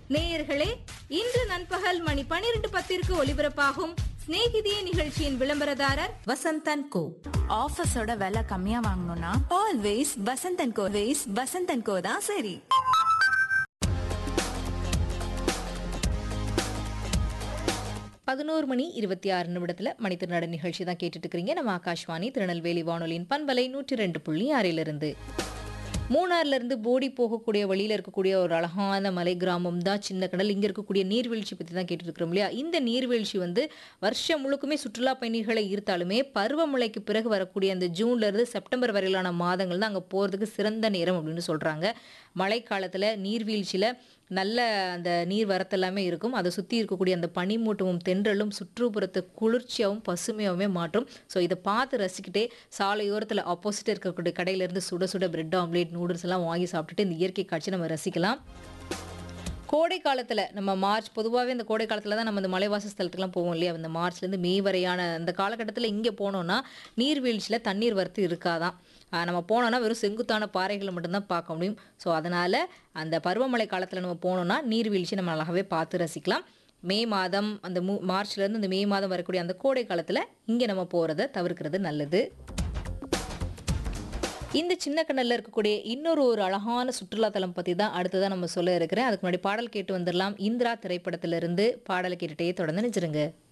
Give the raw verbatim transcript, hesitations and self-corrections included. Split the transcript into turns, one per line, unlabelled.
நேயர்களே, இன்று நண்பகல் மணி பனிரெண்டு பத்திற்கு ஒலிபரப்பாகும் ஸ்நேகிதியே நிகழ்ச்சியின் விளம்பரதாரர் வசந்தன் கோ.
ஆஃபீஸோட விலை கம்மியா வாங்கணும்னா ஆல்வேஸ் வசந்தன் கோ. வேஸ் வசந்தன் கோ தான் சரி.
பதினோரு மணி இருபத்தி ஆறு நிமிடத்துல மணித்திருநாடு நிகழ்ச்சி தான் கேட்டுட்டு இருக்கிறீங்க. நம்ம ஆகாஷ்வாணி திருநெல்வேலி வானொலியின் பண்பலை நூற்றி ரெண்டு புள்ளி ஆறிலிருந்து. மூணாறுல இருந்து போடி போகக்கூடிய வழியில இருக்கக்கூடிய ஒரு அழகான மலை கிராமம் தான் சின்ன கடல். இங்க இருக்கக்கூடிய நீர்வீழ்ச்சி பத்தி தான் கேட்டுட்டு இருக்கிறோம் இல்லையா. இந்த நீர்வீழ்ச்சி வந்து வருஷம் முழுக்குமே சுற்றுலா பயணிகளை ஈர்த்தாலுமே பருவமழைக்கு பிறகு வரக்கூடிய அந்த ஜூன்ல இருந்து செப்டம்பர் வரையிலான மாதங்கள் தான் அங்க போறதுக்கு சிறந்த நேரம் அப்படின்னு சொல்றாங்க. மழைக்காலத்துல நீர்வீழ்ச்சியில நல்ல அந்த நீர் வரத்து எல்லாமே இருக்கும். அதை சுற்றி இருக்கக்கூடிய அந்த பனிமூட்டமும் தென்றலும் சுற்றுப்புறத்தை குளிர்ச்சியாகவும் பசுமையாகவுமே மாற்றும். ஸோ இதை பார்த்து ரசிக்கிட்டே சாலையோரத்தில் ஆப்போசிட் இருக்கக்கூடிய கடையிலேருந்து சுட சுட பிரெட் ஆம்லேட் நூடுல்ஸ் எல்லாம் வாங்கி சாப்பிட்டுட்டு இந்த இயற்கை காட்சி நம்ம ரசிக்கலாம். கோடை காலத்தில் நம்ம மார்ச் பொதுவாகவே இந்த கோடை காலத்தில் தான் நம்ம இந்த மலைவாச ஸ்தலத்துக்குலாம் போவோம் இல்லையா. இந்த மார்ச்லேருந்து மே வரையான அந்த காலகட்டத்தில் இங்கே போனோன்னா நீர்வீழ்ச்சியில் தண்ணீர் வரத்து இருக்காதான். நம்ம போனோன்னா வெறும் செங்குத்தான பாறைகளை மட்டும்தான் பார்க்க முடியும். ஸோ அதனால் அந்த பருவமழை காலத்தில் நம்ம போனோன்னா நீர்வீழ்ச்சி நம்ம அழகாகவே பார்த்து ரசிக்கலாம். மே மாதம் அந்த மூ மார்ச்லேருந்து இந்த மே மாதம் வரக்கூடிய அந்த கோடை காலத்தில் இங்கே நம்ம போகிறத தவிர்க்கிறது நல்லது. இந்த சின்ன கண்ணல்ல இருக்கக்கூடிய இன்னொரு ஒரு அழகான சுற்றுலாத்தலம் பற்றி தான் அடுத்ததான் நம்ம சொல்ல இருக்கிறேன். அதுக்கு முன்னாடி பாடல் கேட்டு வந்துடலாம். இந்திரா திரைப்படத்திலிருந்து பாடலை கேட்டுகிட்டே தொடர்ந்து நினைச்சிருங்க.